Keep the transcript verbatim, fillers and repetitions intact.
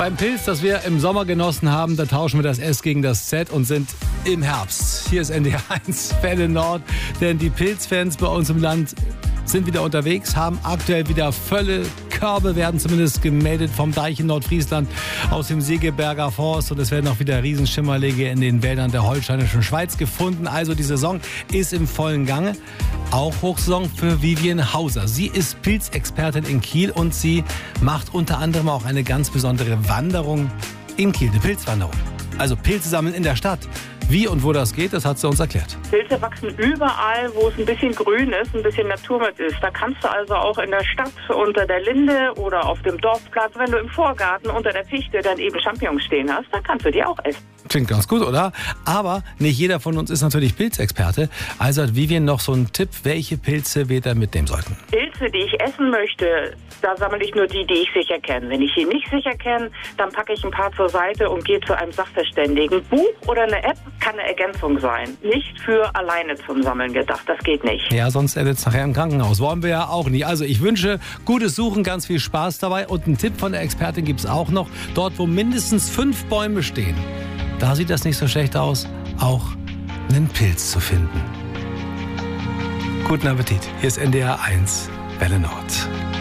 Beim Pilz, das wir im Sommer genossen haben, da tauschen wir das S gegen das Z und sind im Herbst. Hier ist N D R eins Welle Nord, denn die Pilzfans bei uns im Land sind wieder unterwegs, haben aktuell wieder volle Körbe, werden zumindest gemeldet vom Deich in Nordfriesland, aus dem Segeberger Forst, und es werden auch wieder Riesenschimmerlinge in den Wäldern der holsteinischen Schweiz gefunden. Also die Saison ist im vollen Gange. Auch Hochsaison für Vivian Hauser. Sie ist Pilzexpertin in Kiel und sie macht unter anderem auch eine ganz besondere Wanderung in Kiel, eine Pilzwanderung. Also Pilze sammeln in der Stadt. Wie und wo das geht, das hat sie uns erklärt. Pilze wachsen überall, wo es ein bisschen grün ist, ein bisschen Natur mit ist. Da kannst du also auch in der Stadt unter der Linde oder auf dem Dorfplatz, wenn du im Vorgarten unter der Fichte dann eben Champignons stehen hast, dann kannst du die auch essen. Klingt ganz gut, oder? Aber nicht jeder von uns ist natürlich Pilzexperte. Also hat Vivian noch so einen Tipp, welche Pilze wir da mitnehmen sollten. Pilze, die ich essen möchte, da sammle ich nur die, die ich sicher kenne. Wenn ich die nicht sicher kenne, dann packe ich ein paar zur Seite und gehe zu einem Sachverständigen. Buch oder eine App kann eine Ergänzung sein. Nicht für alleine zum Sammeln gedacht. Das geht nicht. Ja, sonst endet es nachher im Krankenhaus. Wollen wir ja auch nicht. Also ich wünsche gutes Suchen, ganz viel Spaß dabei. Und einen Tipp von der Expertin gibt es auch noch. Dort, wo mindestens fünf Bäume stehen, da sieht das nicht so schlecht aus, auch einen Pilz zu finden. Guten Appetit. Hier ist N D R eins Welle Nord.